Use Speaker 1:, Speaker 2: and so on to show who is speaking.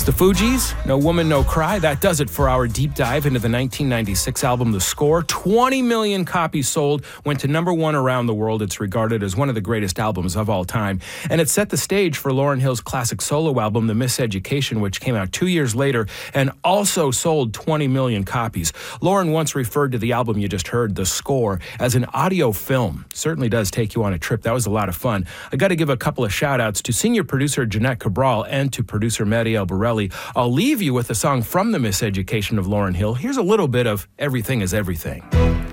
Speaker 1: The Fugees, No Woman, No Cry. That does it for our deep dive into the 1996 album The Score. 20 million copies sold, went to number one around the world. It's regarded as one of the greatest albums of all time. And it set the stage for Lauryn Hill's classic solo album, The Miseducation, which came out 2 years later and also sold 20 million copies. Lauryn once referred to the album you just heard, The Score, as an audio film. Certainly does take you on a trip. That was a lot of fun. I got to give a couple of shout outs to senior producer Jeanette Cabral and to producer Maddie Albarelli. I'll leave you with a song from The Miseducation of Lauryn Hill. Here's a little bit of Everything is Everything.